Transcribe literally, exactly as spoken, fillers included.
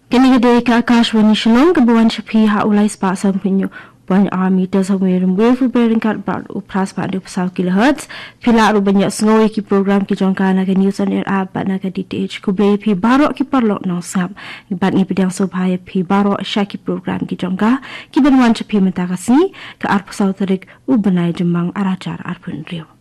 Kini gede ka Akashwani Shillong ke buwan Shapi ha ulai spa sampunyo buwan army ta samwerum wefu berin kat bar upras pa de pesau kilohertz pila ru banyak sngoy ki program ki jongka na ke news on air app na ke D T H ku be pi barok ki parlok no sap bat ni bidang sobhaya pi barok shaki program ki jongka ki buwan Shapi mentakasni ke ar pesau terik u benai jembang arajar arpun riu.